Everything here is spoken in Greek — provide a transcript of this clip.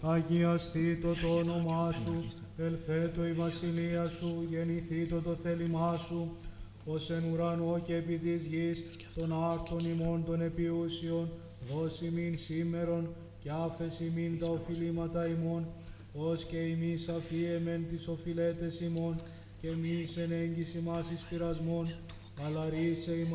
Αγιαστήτω το όνομά σου, ελθέτω η βασιλεία σου, γεννηθήτω το θέλημά σου, ως εν ουρανό και επί της γης, των άκτων ημών των επιούσιων, δώσει μην σήμερον, και άφεση μην τα οφειλήματα ημών, ως και εμείς αφίεμεν τις οφειλέτες ημών, και μη εν έγκυση μας εις πειρασμόν, αλλά ρίσε ημάς